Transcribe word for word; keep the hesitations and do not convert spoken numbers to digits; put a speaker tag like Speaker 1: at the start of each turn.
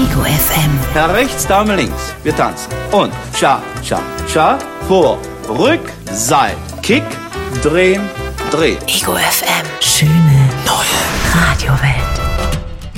Speaker 1: Ego F M.
Speaker 2: Herr rechts, Dame links. Wir tanzen. Und Cha, Cha, Cha. Vor, Rück, Seit. Kick, drehen, drehen.
Speaker 1: Ego F M. Schöne neue Radiowelt.